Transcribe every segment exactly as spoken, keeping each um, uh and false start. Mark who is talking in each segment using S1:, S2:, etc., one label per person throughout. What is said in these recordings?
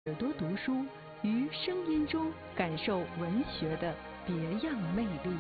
S1: 耳朵读书，于声音中感受文学的别样魅力。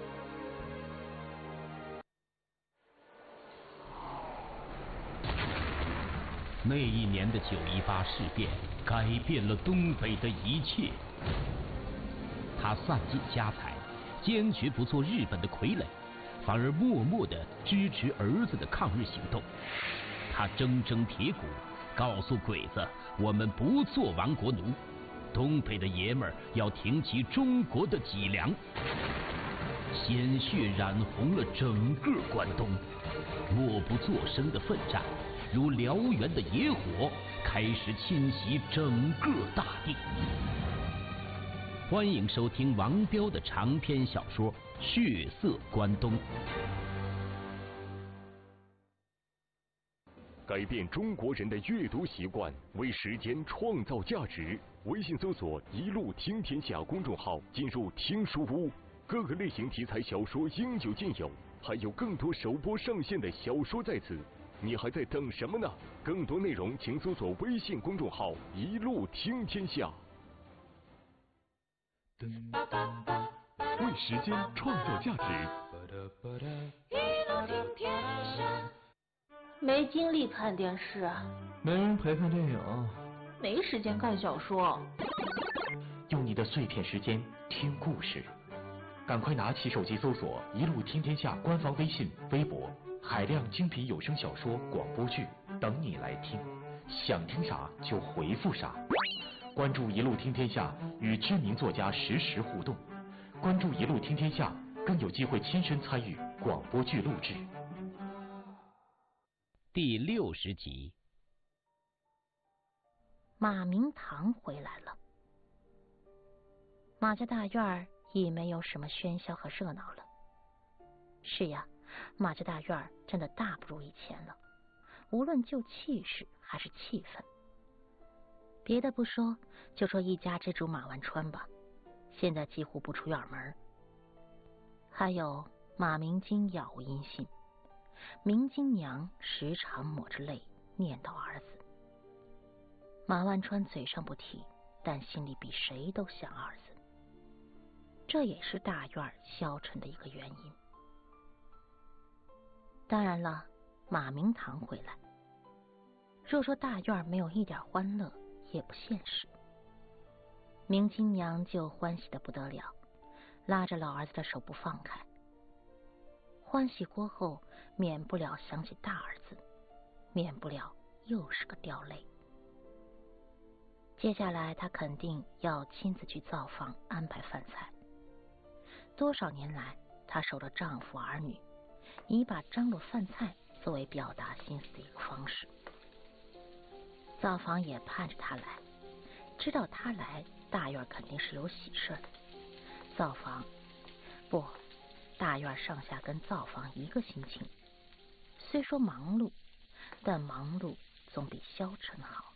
S2: 那一年的九一八事变改变了东北的一切。他散尽家财，坚决不做日本的傀儡，反而默默地支持儿子的抗日行动。他铮铮铁骨，告诉鬼子，我们不做亡国奴，东北的爷们儿要挺起中国的脊梁。鲜血染红了整个关东，默不作声的奋战如燎原的野火，开始侵袭整个大地。欢迎收听王彪的长篇小说《血色关东》。
S3: 改变中国人的阅读习惯，为时间创造价值。微信搜索“一路听天下”公众号，进入听书屋，各个类型题材小说应有尽有，还有更多首播上线的小说在此。你还在等什么呢？更多内容请搜索微信公众号“一路听天下”。为时间创造价值。
S4: 一路听天下。没精力看电视，
S5: 没人陪看电影，
S4: 没时间看小说。
S5: 用你的碎片时间听故事，赶快拿起手机搜索“一路听天下”官方微信、微博，海量精品有声小说、广播剧等你来听，想听啥就回复啥。关注“一路听天下”，与知名作家实时互动。关注“一路听天下”，更有机会亲身参与广播剧录制。
S2: 第六十集，
S6: 马明堂回来了。马家大院已没有什么喧嚣和热闹了。是呀，马家大院真的大不如以前了，无论就气势还是气氛。别的不说，就说一家之主马万川吧，现在几乎不出院门。还有马明金杳无音信，明金娘时常抹着泪念叨儿子。马万川嘴上不提，但心里比谁都想儿子，这也是大院消沉的一个原因。当然了，马明堂回来，若说大院没有一点欢乐，也不现实。明金娘就欢喜得不得了，拉着老儿子的手不放开。欢喜过后，免不了想起大儿子，免不了又是个掉泪。接下来他肯定要亲自去灶房安排饭菜。多少年来，他守着丈夫儿女，以把张罗饭菜作为表达心思的一个方式。灶房也盼着他来，知道他来，大院肯定是有喜事。灶房不大院上下跟灶房一个心情，虽说忙碌，但忙碌总比消沉好。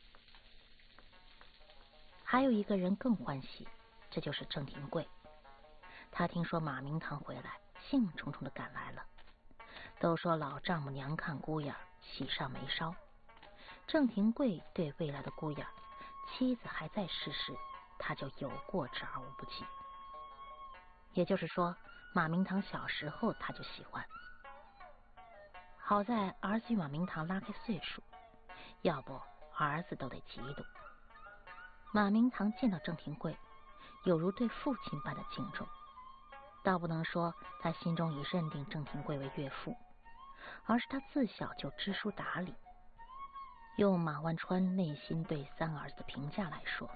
S6: 还有一个人更欢喜，这就是郑廷贵。他听说马明堂回来，兴冲冲的赶来了。都说老丈母娘看姑爷喜上眉梢，郑廷贵对未来的姑爷，妻子还在世时，他就有过之而无不及。也就是说，马明堂小时候他就喜欢。好在儿子与马明堂拉开岁数，要不儿子都得嫉妒。马明堂见到郑廷贵，有如对父亲般的敬重，倒不能说他心中已认定郑廷贵为岳父，而是他自小就知书达理。用马万川内心对三儿子的评价来说，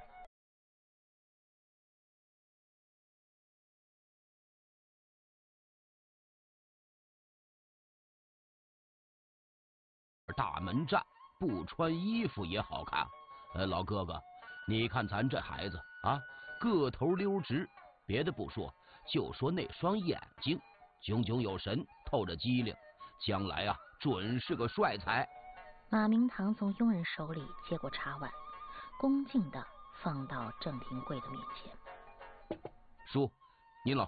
S2: 大门站不穿衣服也好看。呃，老哥哥，你看咱这孩子啊，个头溜直，别的不说，就说那双眼睛，炯炯有神，透着机灵，将来啊，准是个帅才。
S6: 马明堂从佣人手里接过茶碗，恭敬地放到郑廷贵的面前。
S2: 叔，您老